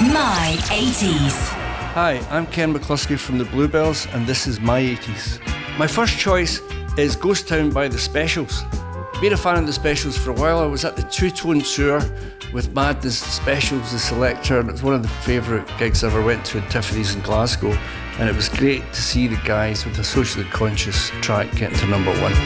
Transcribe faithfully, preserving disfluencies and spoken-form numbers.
My eighties. Hi, I'm Ken McCluskey from the Bluebells, and this is My eighties. My first choice is Ghost Town by The Specials. Been a fan of The Specials for a while. I was at the two-tone tour with Madness, The Specials, The Selector, and it was one of the favourite gigs I ever went to at Tiffany's in Glasgow, and it was great to see the guys with a socially conscious track getting to number one.